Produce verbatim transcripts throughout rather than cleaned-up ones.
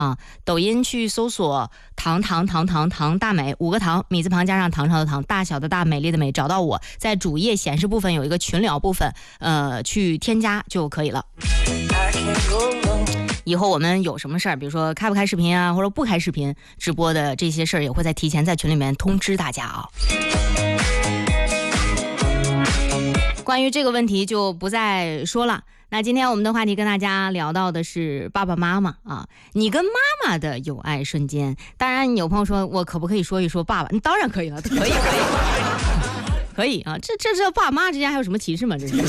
啊，抖音去搜索糖糖糖糖糖大美五个糖，米字旁加上唐朝的唐，大小的大，美丽的美，找到我，在主页显示部分有一个群聊部分，呃，去添加就可以了。以后我们有什么事儿，比如说开不开视频啊，或者不开视频直播的这些事儿，也会在提前在群里面通知大家啊。关于这个问题就不再说了。那今天我们的话题跟大家聊到的是爸爸妈妈啊，你跟妈妈的有爱瞬间。当然有朋友说我可不可以说一说爸爸，当然可以了，可以可以可以啊，这这这爸妈之间还有什么歧视吗？这是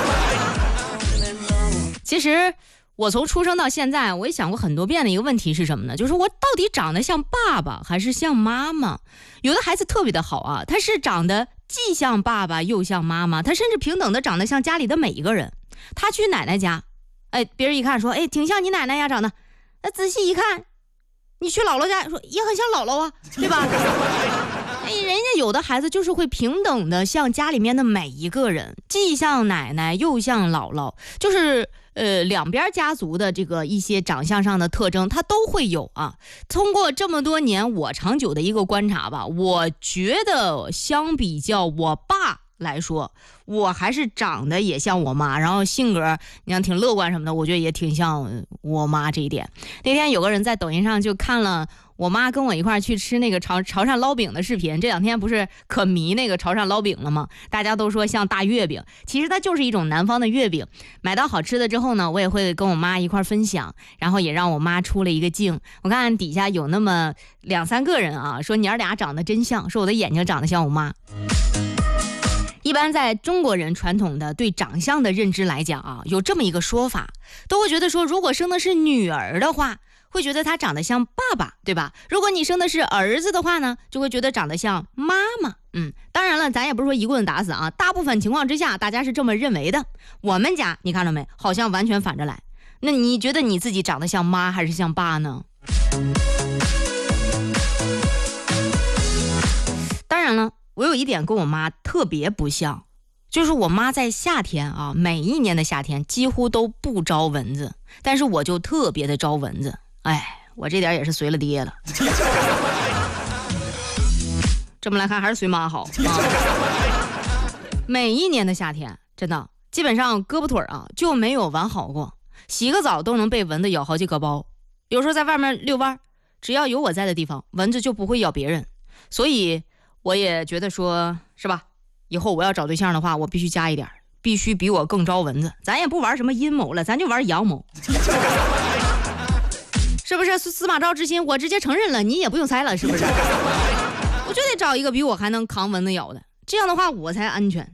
其实我从出生到现在，我也想过很多遍的一个问题是什么呢？就是我到底长得像爸爸还是像妈妈？有的孩子特别的好啊，他是长得既像爸爸又像妈妈，他甚至平等的长得像家里的每一个人。他去奶奶家，哎，别人一看说，哎，挺像你奶奶呀长得。那仔细一看，你去姥姥家说也很像姥姥啊，对吧？哎，人家有的孩子就是会平等的像家里面的每一个人，既像奶奶又像姥姥，就是呃两边家族的这个一些长相上的特征他都会有啊。通过这么多年我长久的一个观察吧，我觉得相比较我爸来说，我还是长得也像我妈，然后性格你像挺乐观什么的，我觉得也挺像我妈这一点。那天有个人在抖音上就看了我妈跟我一块去吃那个潮潮汕捞饼的视频，这两天不是可迷那个潮汕捞饼了吗？大家都说像大月饼，其实它就是一种南方的月饼。买到好吃的之后呢，我也会跟我妈一块分享，然后也让我妈出了一个镜。我看底下有那么两三个人啊，说娘俩长得真像，说我的眼睛长得像我妈。一般在中国人传统的对长相的认知来讲啊，有这么一个说法，都会觉得说，如果生的是女儿的话，会觉得她长得像爸爸，对吧？如果你生的是儿子的话呢，就会觉得长得像妈妈。嗯，当然了，咱也不是说一棍子打死啊，大部分情况之下大家是这么认为的。我们家你看到没，好像完全反着来。那你觉得你自己长得像妈还是像爸呢？当然了，我有一点跟我妈特别不像，就是我妈在夏天啊，每一年的夏天几乎都不招蚊子，但是我就特别的招蚊子。哎，我这点也是随了爹了。这么来看还是随妈好啊。每一年的夏天真的基本上胳膊腿啊就没有完好过，洗个澡都能被蚊子咬好几个包。有时候在外面遛弯，只要有我在的地方，蚊子就不会咬别人。所以我也觉得说，是吧？以后我要找对象的话，我必须加一点，必须比我更招蚊子。咱也不玩什么阴谋了，咱就玩阳谋。是不是？司马昭之心，我直接承认了，你也不用猜了，是不是？我就得找一个比我还能扛蚊子咬的，这样的话我才安全。